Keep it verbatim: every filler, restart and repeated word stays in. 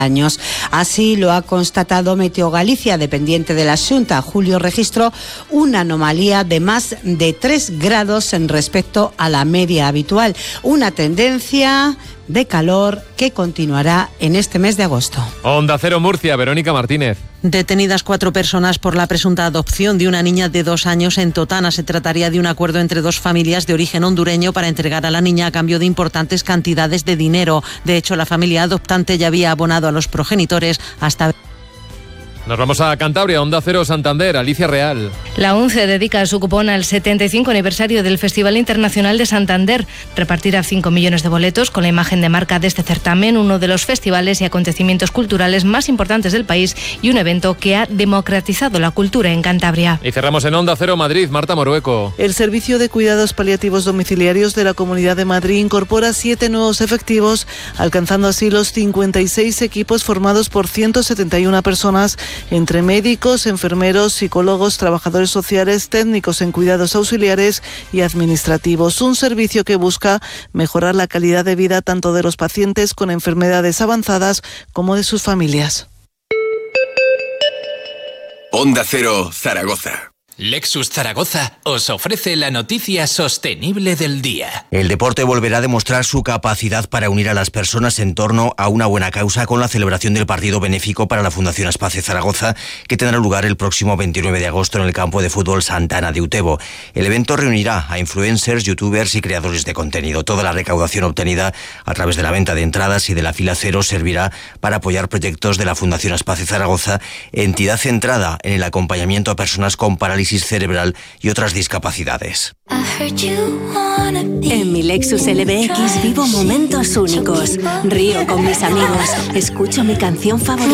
años. Así lo ha constatado Meteo Galicia, dependiente de la Xunta. Julio registró una anomalía de más de tres grados en respecto a la media habitual, una tendencia de calor que continuará en este mes de agosto. Onda Cero Murcia, Verónica Martínez. Detenidas cuatro personas por la presunta adopción de una niña de dos años en Totana. Se trataría de un acuerdo entre dos familias de origen hondureño para entregar a la niña a cambio de importantes cantidades de dinero. De hecho, la familia adoptante ya había abonado a los progenitores hasta... Nos vamos a Cantabria, Onda Cero Santander, Alicia Real. La UNCE dedica su cupón al setenta y cinco aniversario del Festival Internacional de Santander. Repartirá cinco millones de boletos con la imagen de marca de este certamen, uno de los festivales y acontecimientos culturales más importantes del país y un evento que ha democratizado la cultura en Cantabria. Y cerramos en Onda Cero Madrid, Marta Morueco. El Servicio de Cuidados Paliativos Domiciliarios de la Comunidad de Madrid incorpora siete nuevos efectivos, alcanzando así los cincuenta y seis equipos formados por ciento setenta y una personas, entre médicos, enfermeros, psicólogos, trabajadores sociales, técnicos en cuidados auxiliares y administrativos. Un servicio que busca mejorar la calidad de vida tanto de los pacientes con enfermedades avanzadas como de sus familias. Onda Cero Zaragoza. Lexus Zaragoza os ofrece la noticia sostenible del día. El deporte volverá a demostrar su capacidad para unir a las personas en torno a una buena causa con la celebración del partido benéfico para la Fundación Aspace Zaragoza, que tendrá lugar el próximo veintinueve de agosto en el campo de fútbol Santana de Utebo. El evento reunirá a influencers, youtubers y creadores de contenido. Toda la recaudación obtenida a través de la venta de entradas y de la fila cero servirá para apoyar proyectos de la Fundación Aspace Zaragoza, entidad centrada en el acompañamiento a personas con parálisis cerebral y otras discapacidades. En mi Lexus L B X vivo momentos únicos. Río con mis amigos, escucho mi canción favorita.